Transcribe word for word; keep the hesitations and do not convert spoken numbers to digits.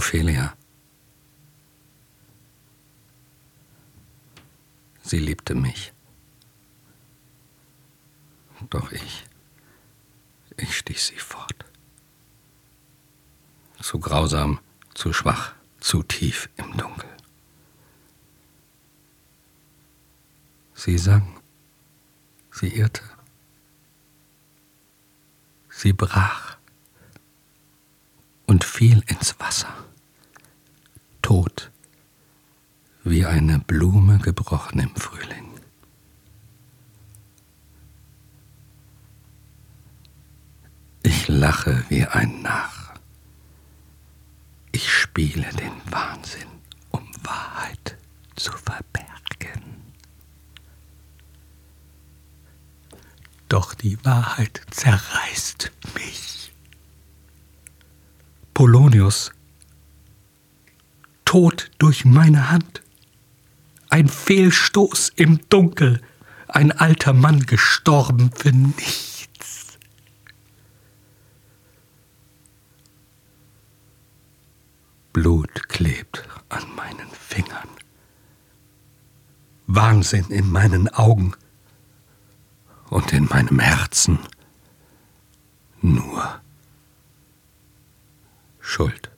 Ophelia. Sie liebte mich. Doch ich, ich stieß sie fort. Zu grausam, zu schwach, zu tief im Dunkel. Sie sang, sie irrte, sie brach und fiel ins Wasser, tot, wie eine Blume gebrochen im Frühling. Ich lache wie ein Narr. Ich spiele den Wahnsinn, um Wahrheit zu verbergen. Doch die Wahrheit zerreißt mich. Polonius, tot durch meine Hand. Ein Fehlstoß im Dunkel, ein alter Mann gestorben für nichts. Blut klebt an meinen Fingern, Wahnsinn in meinen Augen und in meinem Herzen nur Schuld.